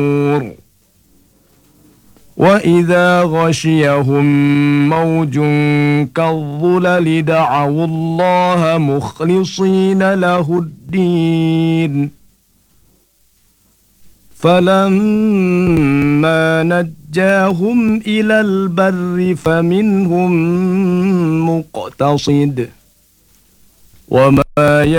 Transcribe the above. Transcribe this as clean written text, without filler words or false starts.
وإذا غشيهم موج كالظلل دعوا الله مخلصين له الدين فلما نجاهم إلى البر فمنهم مقتصد وما